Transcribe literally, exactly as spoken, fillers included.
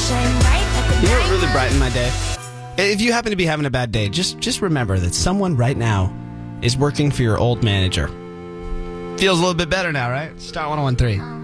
You know what really brightened my day? If you happen to be having a bad day, just just remember that someone right now is working for your old manager. Feels a little bit better now, right? Star one oh one three.